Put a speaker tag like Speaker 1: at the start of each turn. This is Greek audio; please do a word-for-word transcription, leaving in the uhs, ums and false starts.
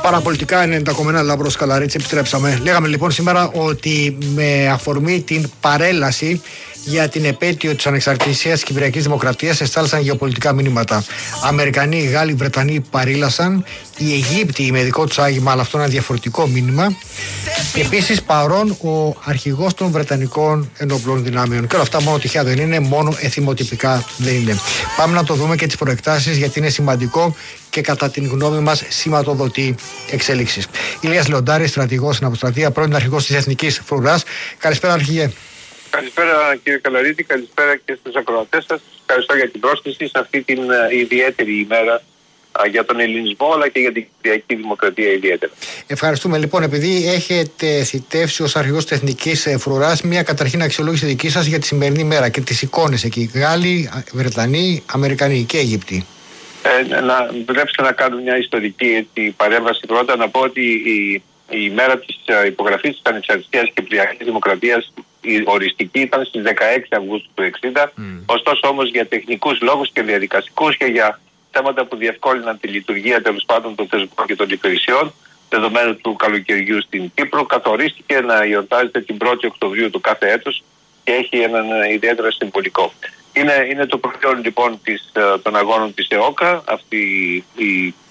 Speaker 1: Παραπολιτικά ενενήντα κόμμα ένα Λάμπρος Καλαρίτση, επιστρέψαμε. Λέγαμε λοιπόν σήμερα ότι με αφορμή την παρέλαση για την επέτειο της ανεξαρτησίας της Κυπριακής Δημοκρατίας εστάλησαν γεωπολιτικά μηνύματα. Αμερικανοί, Γάλλοι, Βρετανοί παρήλασαν. Οι Αιγύπτιοι με δικό τους άγημα, αλλά αυτό είναι ένα διαφορετικό μήνυμα. Και επίσης παρόν ο αρχηγός των Βρετανικών Ενόπλων Δυνάμεων. Και όλα αυτά μόνο τυχαία δεν είναι, μόνο εθιμοτυπικά δεν είναι. Πάμε να το δούμε και τις προεκτάσεις, γιατί είναι σημαντικό και κατά την γνώμη μας σηματοδοτεί εξέλιξεις. Ηλίας Λεοντάρης, στρατηγός στην Αποστρατεία, πρώην αρχηγός της Εθνικής Φρουράς. Καλησπέρα, Αρχηγέ.
Speaker 2: Καλησπέρα, κύριε Καλαρίτη, καλησπέρα και στους ακροατές σας. Ευχαριστώ για την πρόσκληση σε αυτή την uh, ιδιαίτερη ημέρα uh, για τον ελληνισμό, αλλά και για την Κυπριακή Δημοκρατία ιδιαίτερα.
Speaker 1: Ευχαριστούμε. Λοιπόν, επειδή έχετε θητεύσει ως αρχηγός της Εθνικής Φρουράς, μια καταρχήν αξιολόγηση δική σας για τη σημερινή μέρα και τις εικόνες εκεί. Γάλλοι, Βρετανοί, Αμερικανοί και Αιγύπτιοι.
Speaker 2: Ε, να επιτρέψετε να κάνω μια ιστορική έτσι, παρέμβαση πρώτα. Να πω ότι η, η μέρα της uh, υπογραφής της ανεξαρτησίας της Κυπριακής Δημοκρατίας, η οριστική, ήταν στις δεκαέξι Αυγούστου του εξήντα. Mm. Ωστόσο όμως για τεχνικούς λόγους και διαδικαστικούς και για θέματα που διευκόλυναν τη λειτουργία τέλος πάντων των θεσμών και των υπηρεσιών, δεδομένου του καλοκαιριού στην Κύπρο, καθορίστηκε να γιορτάζεται την πρώτη Οκτωβρίου του κάθε έτος και έχει έναν ιδιαίτερο συμβολικό. Είναι, είναι το προϊόν λοιπόν της, των αγώνων της ΕΟΚΑ, αυτή η